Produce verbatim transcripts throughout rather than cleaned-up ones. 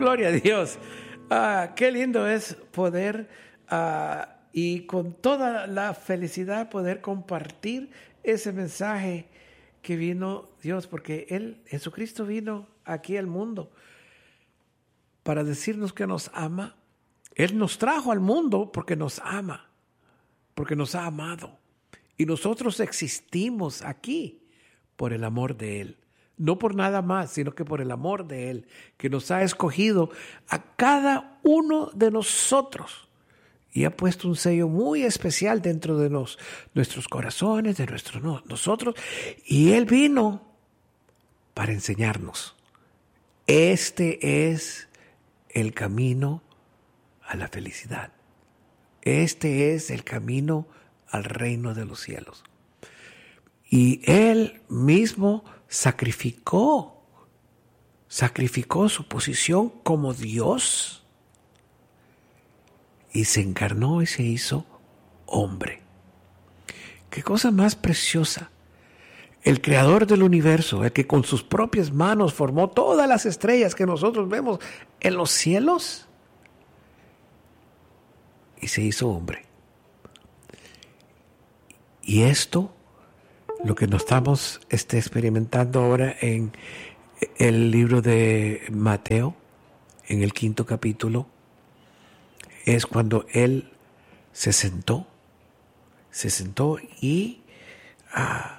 gloria a Dios. Ah, qué lindo es poder ah, y con toda la felicidad poder compartir ese mensaje que vino Dios, porque Él, Jesucristo, vino aquí al mundo para decirnos que nos ama. Él nos trajo al mundo porque nos ama, porque nos ha amado. Y nosotros existimos aquí por el amor de Él. No por nada más, sino que por el amor de Él, que nos ha escogido a cada uno de nosotros y ha puesto un sello muy especial dentro de nos, nuestros corazones, de nuestros, no, nosotros. Y Él vino para enseñarnos. Este es el camino a la felicidad. Este es el camino al reino de los cielos. Y Él mismo sacrificó, sacrificó su posición como Dios y se encarnó y se hizo hombre. Qué cosa más preciosa. El creador del universo, el que con sus propias manos formó todas las estrellas que nosotros vemos en los cielos, y se hizo hombre. Y esto, lo que nos estamos este, experimentando ahora en el libro de Mateo, en el quinto capítulo, es cuando Él se sentó, se sentó y ah,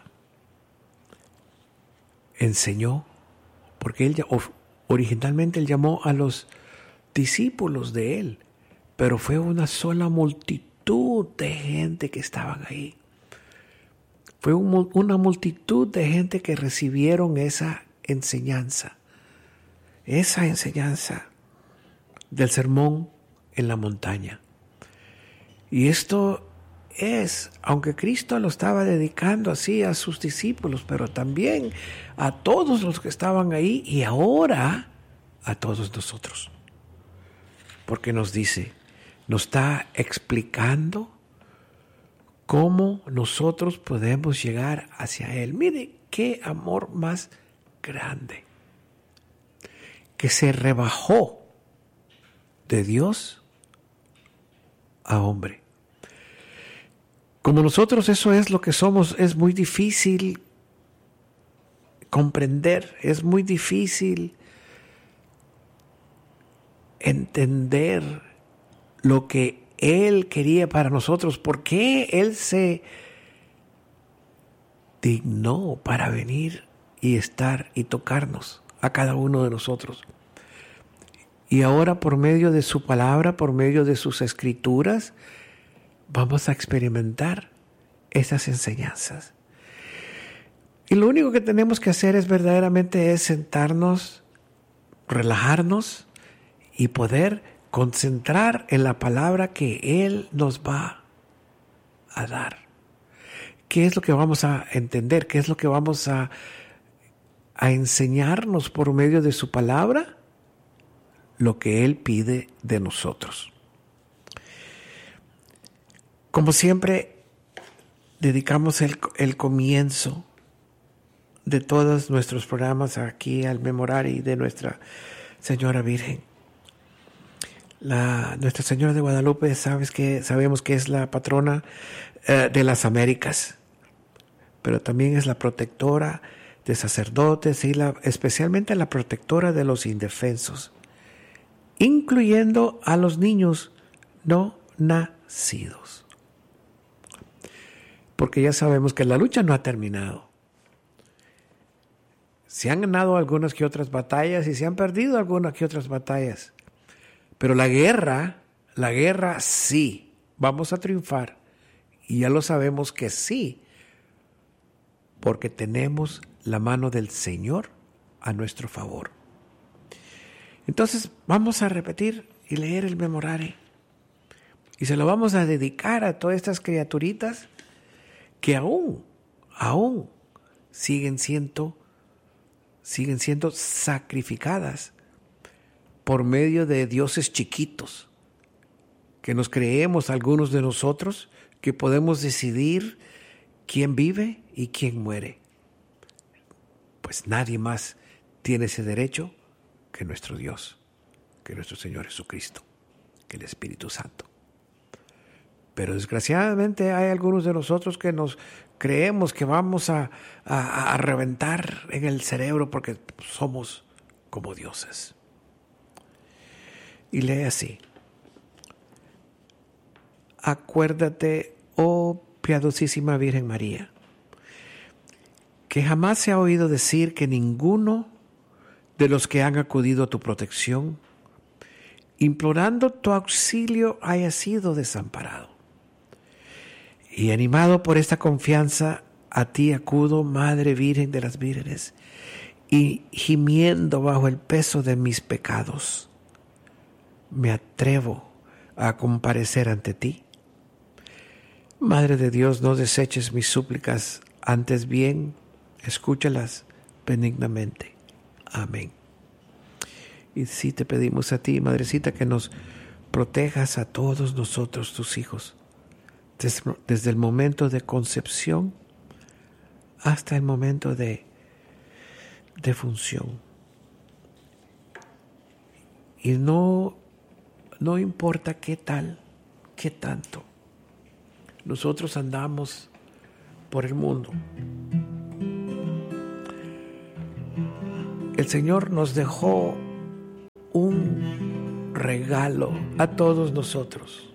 enseñó, porque él originalmente Él llamó a los discípulos de Él, pero fue una sola multitud de gente que estaban ahí. Fue un, una multitud de gente que recibieron esa enseñanza, esa enseñanza del sermón en la montaña. Y esto es, aunque Cristo lo estaba dedicando así a sus discípulos, pero también a todos los que estaban ahí y ahora a todos nosotros. Porque nos dice, nos está explicando cómo nosotros podemos llegar hacia Él. Mire qué amor más grande, que se rebajó de Dios a hombre. Como nosotros eso es lo que somos, es muy difícil comprender, es muy difícil entender lo que Él quería para nosotros, por qué Él se dignó para venir y estar y tocarnos a cada uno de nosotros. Y ahora por medio de su palabra, por medio de sus escrituras, vamos a experimentar esas enseñanzas. Y lo único que tenemos que hacer es verdaderamente es sentarnos, relajarnos y poder concentrar en la palabra que Él nos va a dar. ¿Qué es lo que vamos a entender? ¿Qué es lo que vamos a, a enseñarnos por medio de su palabra? Lo que Él pide de nosotros. Como siempre, dedicamos el, el comienzo de todos nuestros programas aquí al Memorare de Nuestra Señora Virgen. La, Nuestra Señora de Guadalupe, sabes que, sabemos que es la patrona eh, de las Américas, pero también es la protectora de sacerdotes y la, especialmente la protectora de los indefensos, incluyendo a los niños no nacidos. Porque ya sabemos que la lucha no ha terminado. Se han ganado algunas que otras batallas y se han perdido algunas que otras batallas. Pero la guerra, la guerra sí, vamos a triunfar. Y ya lo sabemos que sí, porque tenemos la mano del Señor a nuestro favor. Entonces vamos a repetir y leer el Memorare. Y se lo vamos a dedicar a todas estas criaturitas que aún, aún siguen siendo, siguen siendo sacrificadas por medio de dioses chiquitos, que nos creemos algunos de nosotros, que podemos decidir quién vive y quién muere. Pues nadie más tiene ese derecho que nuestro Dios. que nuestro Señor Jesucristo, que el Espíritu Santo. Pero desgraciadamente hay algunos de nosotros que nos creemos que vamos a, a, a reventar en el cerebro porque somos como dioses. Y lee así: acuérdate, oh piadosísima Virgen María, que jamás se ha oído decir que ninguno de los que han acudido a tu protección, implorando tu auxilio, haya sido desamparado. Y animado por esta confianza, a ti acudo, Madre Virgen de las Vírgenes, y gimiendo bajo el peso de mis pecados, me atrevo a comparecer ante ti. Madre de Dios, no deseches mis súplicas, antes bien, escúchalas benignamente. Amén. Y sí te pedimos a ti, Madrecita, que nos protejas a todos nosotros, tus hijos, desde, desde el momento de concepción hasta el momento de, de función. Y no, no importa qué tal, qué tanto, nosotros andamos por el mundo. El Señor nos dejó un regalo a todos nosotros.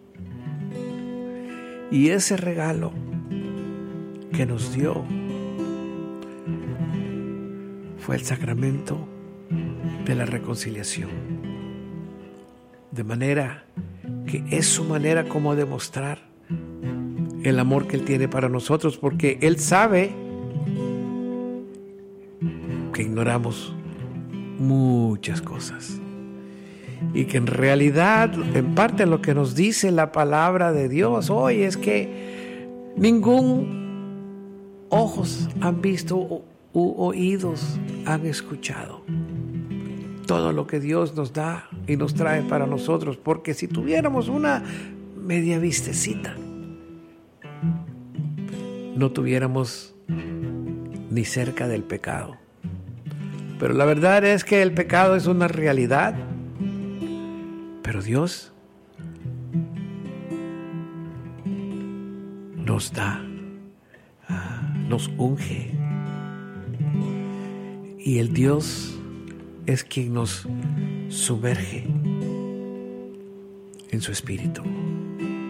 Y ese regalo que nos dio fue el sacramento de la reconciliación. De manera que es su manera como demostrar el amor que Él tiene para nosotros, porque Él sabe que ignoramos muchas cosas y que en realidad, en parte, lo que nos dice la palabra de Dios hoy es que ningún ojos han visto u, u oídos han escuchado todo lo que Dios nos da y nos trae para nosotros, porque si tuviéramos una media vistecita, no tuviéramos ni cerca del pecado. Pero la verdad es que el pecado es una realidad. Pero Dios nos da, nos unge. Y el Dios es quien nos sumerge en su espíritu.